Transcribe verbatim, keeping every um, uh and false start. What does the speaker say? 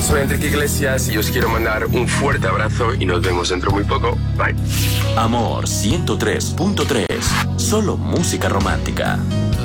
Soy Enrique Iglesias y os quiero mandar un fuerte abrazo y nos vemos dentro muy poco. Bye. Amor ciento tres punto tres. Solo música romántica.